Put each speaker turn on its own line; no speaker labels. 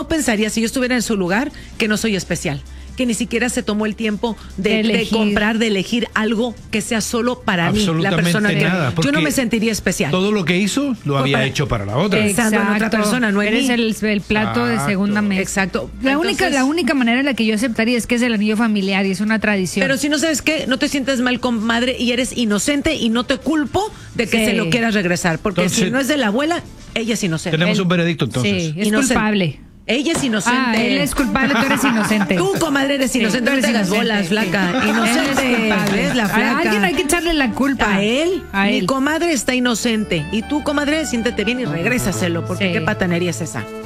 yo pensaría, si yo estuviera en su lugar, que no soy especial, que ni siquiera se tomó el tiempo de comprar, de elegir algo que sea solo para mí, la persona que
nada,
yo no me sentiría especial.
Todo lo que hizo lo había hecho para la otra.
Pensando en otra persona, no en mí.
Eres el plato de segunda mesa.
Exacto.
La única manera en la que yo aceptaría es que es el anillo familiar y es una tradición.
Pero si no sabes qué, no te sientes mal, comadre, y eres inocente y no te culpo de que se lo quieras regresar, porque entonces, si no es de la abuela, ella es inocente.
Tenemos un veredicto entonces.
Sí, es culpable.
Ella es inocente.
Él es culpable, tú eres inocente.
Tú, comadre, eres inocente. No te hagas bolas, flaca. Inocente. Es la flaca.
A alguien hay que echarle la culpa.
A él. Mi comadre está inocente. Y tú, comadre, siéntete bien y regrésaselo, porque qué patanería es esa.